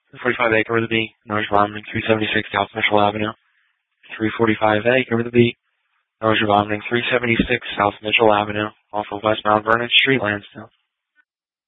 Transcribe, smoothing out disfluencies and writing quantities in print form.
345A, cover the B, noise vomiting, 376 South Mitchell Avenue. 345A, cover the B, noise vomiting, 376 South Mitchell Avenue, off of westbound Vernon Street, Lansdale.